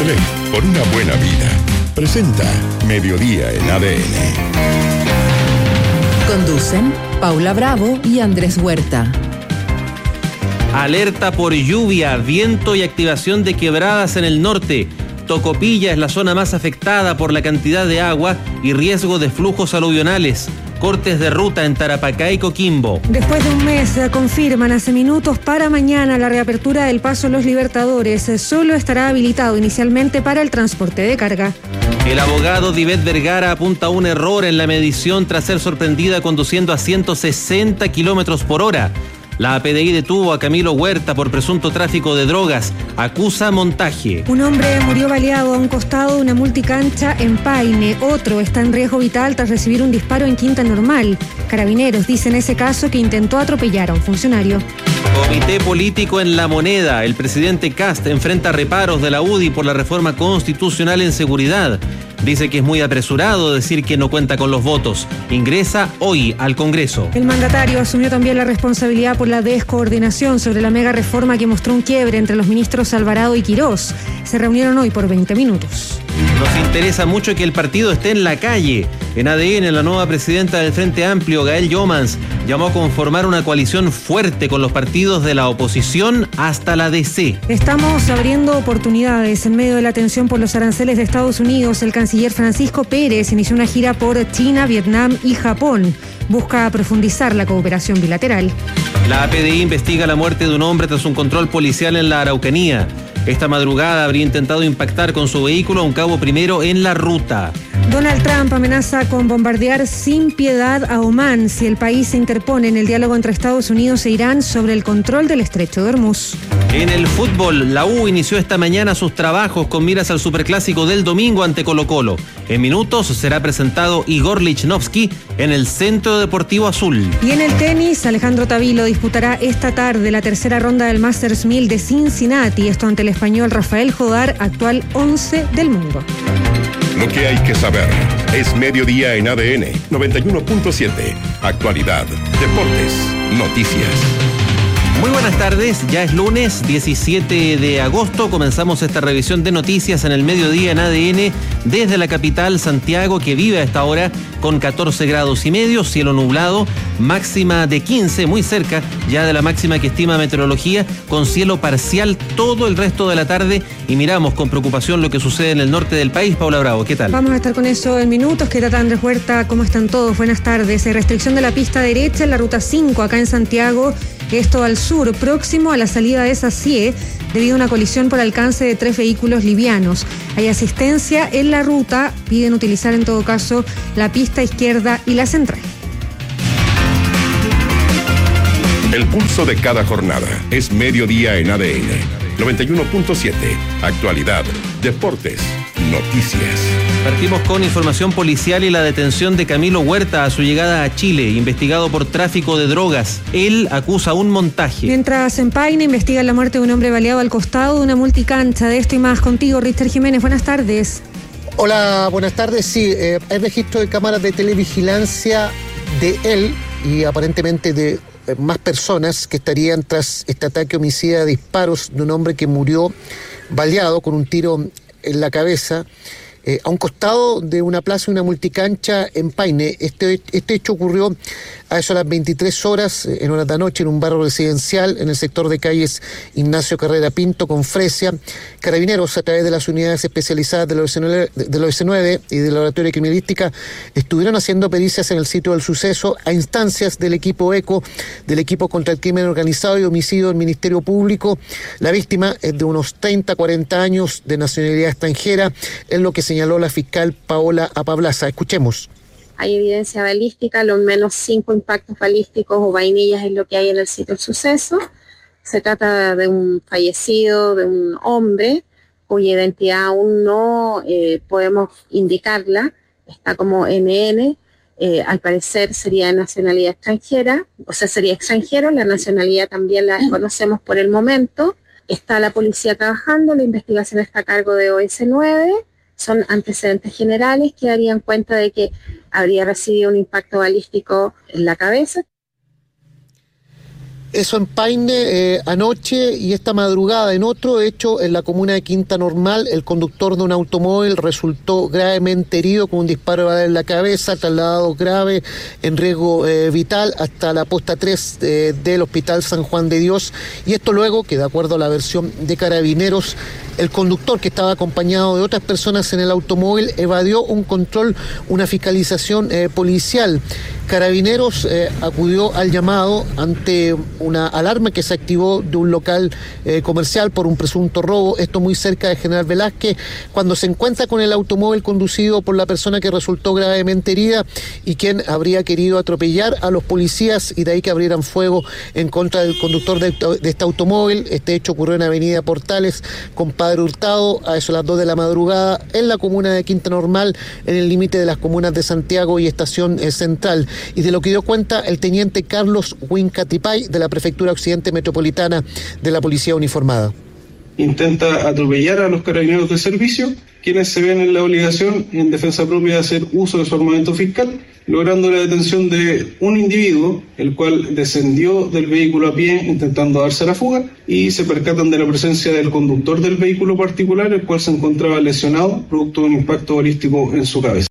Chevrolet, por una buena vida. Presenta Mediodía en ADN. Conducen Paula Bravo y Andrés Huerta. Alerta por lluvia, viento y activación de quebradas en el norte. Tocopilla es la zona más afectada por la cantidad de agua y riesgo de flujos aluvionales. Cortes de ruta en Tarapacá y Coquimbo. Después de un mes, confirman hace minutos para mañana la reapertura del paso Los Libertadores. Solo estará habilitado inicialmente para el transporte de carga. El abogado Divet Vergara apunta a un error en la medición tras ser sorprendida conduciendo a 160 kilómetros por hora. La PDI detuvo a Camilo Huerta por presunto tráfico de drogas. Acusa montaje. Un hombre murió baleado a un costado de una multicancha en Paine. Otro está en riesgo vital tras recibir un disparo en Quinta Normal. Carabineros dice en ese caso que intentó atropellar a un funcionario. Comité político en La Moneda. El presidente Kast enfrenta reparos de la UDI por la reforma constitucional en seguridad. Dice que es muy apresurado decir que no cuenta con los votos. Ingresa hoy al Congreso. El mandatario asumió también la responsabilidad por la descoordinación sobre la mega reforma que mostró un quiebre entre los ministros Alvarado y Quirós. Se reunieron hoy por 20 minutos. Nos interesa mucho que el partido esté en la calle. En ADN, la nueva presidenta del Frente Amplio, Gael Yomans, llamó a conformar una coalición fuerte con los partidos de la oposición hasta la DC. Estamos abriendo oportunidades. En medio de la tensión por los aranceles de Estados Unidos, el canciller Francisco Pérez inició una gira por China, Vietnam y Japón. Busca profundizar la cooperación bilateral. La PDI investiga la muerte de un hombre tras un control policial en la Araucanía. Esta madrugada habría intentado impactar con su vehículo a un cabo primero en la ruta. Donald Trump amenaza con bombardear sin piedad a Omán si el país se interpone en el diálogo entre Estados Unidos e Irán sobre el control del estrecho de Hormuz. En el fútbol, la U inició esta mañana sus trabajos con miras al superclásico del domingo ante Colo-Colo. En minutos será presentado Igor Lichnowsky en el Centro Deportivo Azul. Y en el tenis, Alejandro Tavilo disputará esta tarde la tercera ronda del Masters 1000 de Cincinnati. Esto ante el español Rafael Jodar, actual 11 del mundo. Lo que hay que saber es Mediodía en ADN 91.7. Actualidad, deportes, noticias. Muy buenas tardes, ya es lunes 17 de agosto, comenzamos esta revisión de noticias en el mediodía en ADN desde la capital Santiago, que vive a esta hora con 14 grados y medio, cielo nublado, máxima de 15, muy cerca ya de la máxima que estima meteorología, con cielo parcial todo el resto de la tarde y miramos con preocupación lo que sucede en el norte del país. Paula Bravo, ¿qué tal? Vamos a estar con eso en minutos. ¿Qué tal, Andrés Huerta? ¿Cómo están todos? Buenas tardes. Hay restricción de la pista derecha en la ruta 5 acá en Santiago. Esto al sur, próximo a la salida de Sacié, debido a una colisión por alcance de 3 vehículos livianos. Hay asistencia en la ruta, piden utilizar en todo caso la pista izquierda y la central. El pulso de cada jornada es Mediodía en ADN 91.7. Actualidad, deportes, noticias. Partimos con información policial y la detención de Camilo Huerta a su llegada a Chile, investigado por tráfico de drogas. Él acusa un montaje. Mientras en Paine investigan la muerte de un hombre baleado al costado de una multicancha. De esto y más contigo, Richter Jiménez. Buenas tardes. Hola, buenas tardes. Sí, hay registro de cámaras de televigilancia de él y aparentemente de más personas que estarían tras este ataque homicida a disparos de un hombre que murió baleado con un tiro en la cabeza a un costado de una plaza, una multicancha en Paine. Este hecho ocurrió a eso de las 23 horas, en horas de la noche, en un barrio residencial en el sector de calles Ignacio Carrera Pinto con Fresia. Carabineros, a través de las unidades especializadas de la OS9 y de la Laboratorio de Criminalística, estuvieron haciendo pericias en el sitio del suceso a instancias del equipo ECO, del equipo contra el crimen organizado y homicidio del Ministerio Público. La víctima es de unos 30-40 años, de nacionalidad extranjera, es lo que señaló la fiscal Paola Apablaza. Escuchemos. Hay evidencia balística, lo menos 5 impactos balísticos o vainillas es lo que hay en el sitio del suceso. Se trata de un fallecido, de un hombre, cuya identidad aún no podemos indicarla, está como NN, al parecer sería de nacionalidad extranjera, o sea, sería extranjero, la nacionalidad también la desconocemos por el momento. Está la policía trabajando, la investigación está a cargo de OS9, son antecedentes generales que darían cuenta de que habría recibido un impacto balístico en la cabeza. Eso en Paine anoche y esta madrugada. En otro hecho, en la comuna de Quinta Normal, el conductor de un automóvil resultó gravemente herido con un disparo de bala en la cabeza, trasladado grave en riesgo vital hasta la posta 3 del Hospital San Juan de Dios. Y esto luego que, de acuerdo a la versión de Carabineros, el conductor, que estaba acompañado de otras personas en el automóvil, evadió un control, una fiscalización policial. Carabineros acudió al llamado ante una alarma que se activó de un local comercial por un presunto robo, esto muy cerca de General Velázquez, cuando se encuentra con el automóvil conducido por la persona que resultó gravemente herida y quien habría querido atropellar a los policías, y de ahí que abrieran fuego en contra del conductor de este automóvil. Este hecho ocurrió en Avenida Portales con Padre Hurtado a eso las 2 de la madrugada en la comuna de Quinta Normal, en el límite de las comunas de Santiago y Estación Central. Y de lo que dio cuenta el teniente Carlos Huincatipay de la Prefectura Occidente Metropolitana de la Policía Uniformada. Intenta atropellar a los carabineros de servicio, quienes se ven en la obligación en defensa propia de hacer uso de su armamento fiscal, logrando la detención de un individuo, el cual descendió del vehículo a pie intentando darse a la fuga, y se percatan de la presencia del conductor del vehículo particular, el cual se encontraba lesionado producto de un impacto balístico en su cabeza.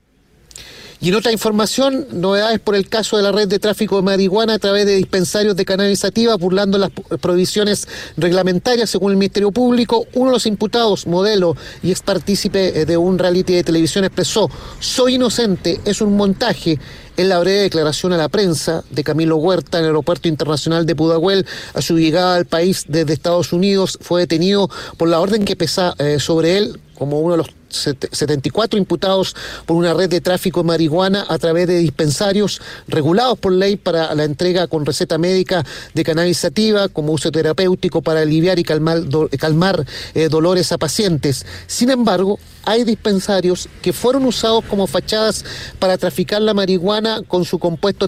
Y en otra información, novedades por el caso de la red de tráfico de marihuana a través de dispensarios de cannabis sativa, burlando las prohibiciones reglamentarias. Según el Ministerio Público, uno de los imputados, modelo y expartícipe de un reality de televisión, expresó: "Soy inocente, es un montaje". En la breve declaración a la prensa de Camilo Huerta en el Aeropuerto Internacional de Pudahuel, a su llegada al país desde Estados Unidos, fue detenido por la orden que pesa sobre él como uno de los 74 imputados por una red de tráfico de marihuana a través de dispensarios regulados por ley para la entrega con receta médica de cannabis sativa como uso terapéutico para aliviar y calmar dolores a pacientes. Sin embargo, hay dispensarios que fueron usados como fachadas para traficar la marihuana con su compuesto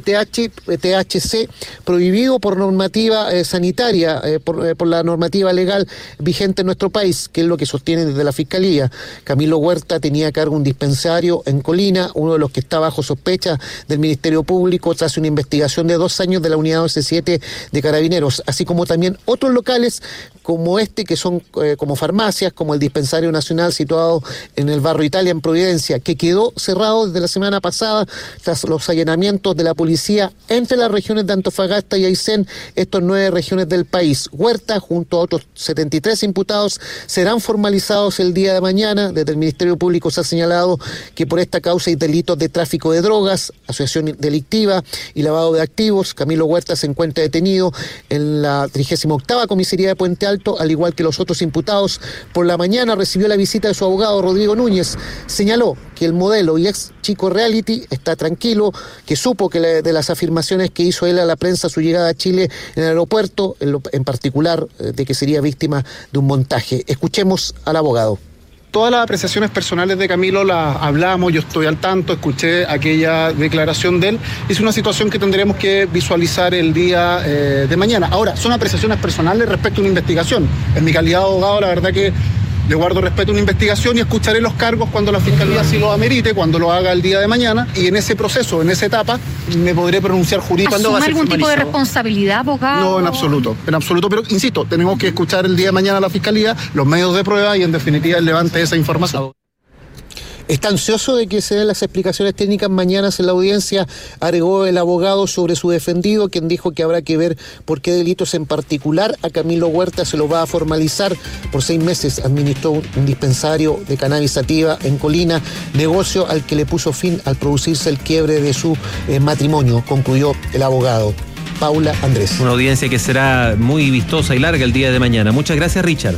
THC, prohibido por normativa sanitaria, por la normativa legal vigente en nuestro país, que es lo que sostiene desde la Fiscalía. Camilo Huerta tenía a cargo un dispensario en Colina, uno de los que está bajo sospecha del Ministerio Público tras una investigación de 2 años de la Unidad 11-7 de Carabineros, así como también otros locales como este, que son como farmacias, como el Dispensario Nacional situado en el barrio Italia, en Providencia, que quedó cerrado desde la semana pasada tras los allanamientos de la policía entre las regiones de Antofagasta y Aysén, estos 9 regiones del país. Huerta, junto a otros 73 imputados, serán formalizados el día de mañana. Desde el Ministerio Público se ha señalado que por esta causa hay delitos de tráfico de drogas, asociación delictiva y lavado de activos. Camilo Huerta se encuentra detenido en la 38ª comisaría de Puente Alto, al igual que los otros imputados. Por la mañana recibió la visita de su abogado Rodrigo Núñez. Señaló que el modelo y ex chico reality está tranquilo, que supo que de las afirmaciones que hizo él a la prensa a su llegada a Chile en el aeropuerto, en particular de que sería víctima de un montaje. Escuchemos al abogado. Todas las apreciaciones personales de Camilo las hablamos, yo estoy al tanto, escuché aquella declaración de él. Es una situación que tendremos que visualizar el día de mañana. Ahora, son apreciaciones personales respecto a una investigación. En mi calidad de abogado, la verdad que le guardo respeto a una investigación y escucharé los cargos cuando la Fiscalía sí lo amerite, cuando lo haga el día de mañana. Y en ese proceso, en esa etapa, me podré pronunciar jurídicamente. ¿Asume algún tipo de responsabilidad, abogado? No, en absoluto, pero insisto, tenemos que escuchar el día de mañana a la Fiscalía, los medios de prueba y en definitiva el levante de esa información. Está ansioso de que se den las explicaciones técnicas mañana en la audiencia, agregó el abogado sobre su defendido, quien dijo que habrá que ver por qué delitos en particular a Camilo Huerta se lo va a formalizar. Por 6 meses administró un dispensario de cannabis sativa en Colina, negocio al que le puso fin al producirse el quiebre de su matrimonio, concluyó el abogado. Paula Andrés. Una audiencia que será muy vistosa y larga el día de mañana. Muchas gracias, Richard.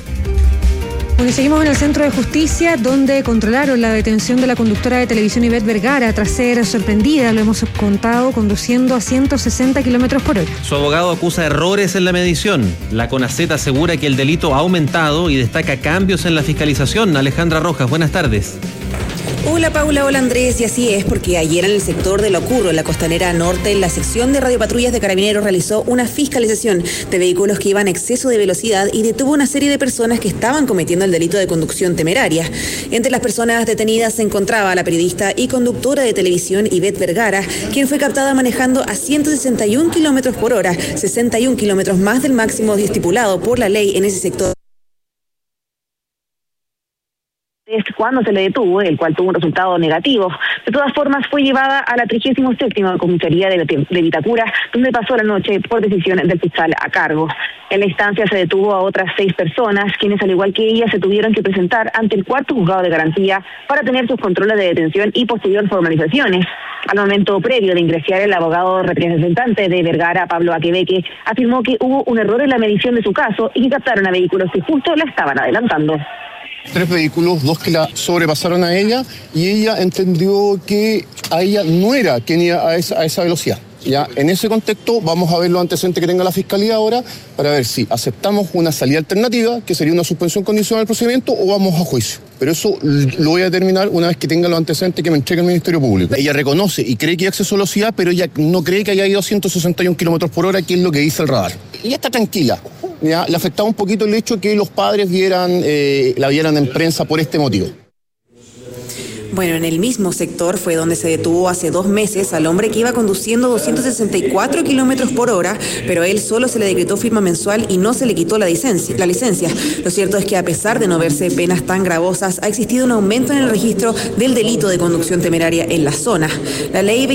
Bueno, seguimos en el Centro de Justicia, donde controlaron la detención de la conductora de televisión Ivette Vergara tras ser sorprendida, lo hemos contado, conduciendo a 160 kilómetros por hora. Su abogado acusa errores en la medición. La CONACET asegura que el delito ha aumentado y destaca cambios en la fiscalización. Alejandra Rojas, buenas tardes. Hola Paula, hola Andrés, y así es porque ayer en el sector de Locurro, en la costanera norte, la sección de radiopatrullas de Carabineros realizó una fiscalización de vehículos que iban a exceso de velocidad y detuvo una serie de personas que estaban cometiendo el delito de conducción temeraria. Entre las personas detenidas se encontraba la periodista y conductora de televisión Ivette Vergara, quien fue captada manejando a 161 kilómetros por hora, 61 kilómetros más del máximo estipulado por la ley en ese sector. Es cuando se le detuvo, el cual tuvo un resultado negativo. De todas formas, fue llevada a la 37ª comisaría de Vitacura, donde pasó la noche por decisión del fiscal a cargo. En la instancia se detuvo a otras 6 personas, quienes al igual que ella se tuvieron que presentar ante el 4º juzgado de garantía para tener sus controles de detención y posterior formalizaciones. Al momento previo de ingresar, el abogado representante de Vergara, Pablo Aquebeque, afirmó que hubo un error en la medición de su caso y que captaron a vehículos que justo la estaban adelantando. 3 vehículos, 2 que la sobrepasaron a ella, y ella entendió que a ella no era quien iba a esa velocidad. Ya, en ese contexto vamos a ver los antecedentes que tenga la Fiscalía ahora para ver si aceptamos una salida alternativa, que sería una suspensión condicional del procedimiento, o vamos a juicio. Pero eso lo voy a determinar una vez que tenga los antecedentes que me entregue el Ministerio Público. Ella reconoce y cree que hay exceso de velocidad, pero ella no cree que haya ido a 161 kilómetros por hora, que es lo que dice el radar. Ella está tranquila. Ya, le afectaba un poquito el hecho que los padres la vieran en prensa por este motivo. Bueno, en el mismo sector fue donde se detuvo hace 2 meses al hombre que iba conduciendo 264 kilómetros por hora, pero a él solo se le decretó firma mensual y no se le quitó la licencia. Lo cierto es que a pesar de no verse penas tan gravosas, ha existido un aumento en el registro del delito de conducción temeraria en la zona. La ley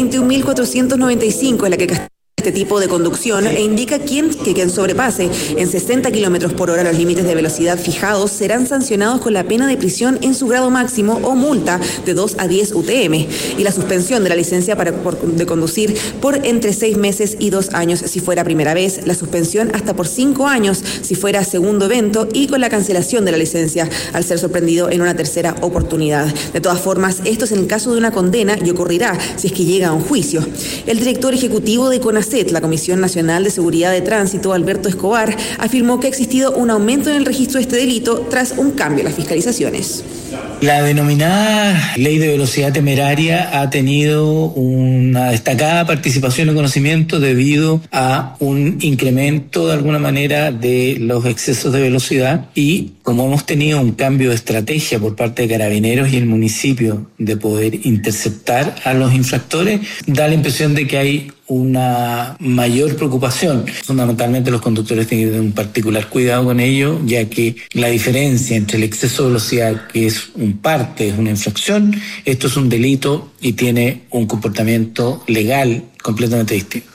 21.495 es la que castiga este tipo de conducción e indica que quien sobrepase en 60 kilómetros por hora los límites de velocidad fijados serán sancionados con la pena de prisión en su grado máximo o multa de 2 a 10 UTM y la suspensión de la licencia de conducir por entre 6 meses y 2 años si fuera primera vez, la suspensión hasta por 5 años si fuera segundo evento y con la cancelación de la licencia al ser sorprendido en una tercera oportunidad. De todas formas, esto es en el caso de una condena y ocurrirá si es que llega a un juicio. El director ejecutivo de CONACET, la Comisión Nacional de Seguridad de Tránsito, Alberto Escobar, afirmó que ha existido un aumento en el registro de este delito tras un cambio en las fiscalizaciones. La denominada ley de velocidad temeraria ha tenido una destacada participación y conocimiento debido a un incremento de alguna manera de los excesos de velocidad, y como hemos tenido un cambio de estrategia por parte de Carabineros y el municipio de poder interceptar a los infractores, da la impresión de que hay una mayor preocupación. Fundamentalmente los conductores tienen que tener un particular cuidado con ello, ya que la diferencia entre el exceso de velocidad, que es es una infracción, esto es un delito y tiene un comportamiento legal completamente distinto.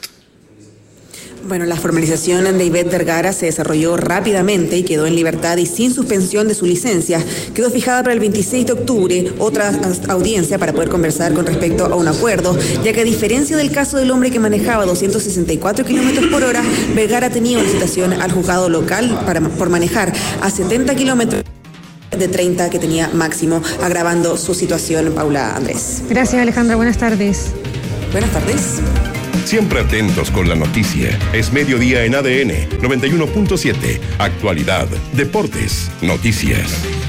Bueno, la formalización de Ivette Vergara se desarrolló rápidamente y quedó en libertad y sin suspensión de su licencia. Quedó fijada para el 26 de octubre otra audiencia para poder conversar con respecto a un acuerdo, ya que a diferencia del caso del hombre que manejaba 264 kilómetros por hora, Vergara tenía una citación al juzgado local por manejar a 70 kilómetros de 30 que tenía máximo, agravando su situación. Paula, Andrés. Gracias, Alejandra. Buenas tardes. Buenas tardes. Siempre atentos con la noticia. Es mediodía en ADN 91.7. Actualidad, deportes, noticias.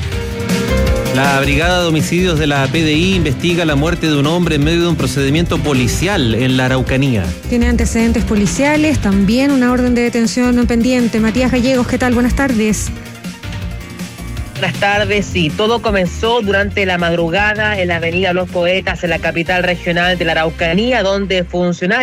La Brigada de Homicidios de la PDI investiga la muerte de un hombre en medio de un procedimiento policial en la Araucanía. Tiene antecedentes policiales, también una orden de detención pendiente. Matías Gallegos, ¿qué tal? Buenas tardes. Buenas tardes. Sí, todo comenzó durante la madrugada en la avenida Los Poetas, en la capital regional de la Araucanía, donde funcionarios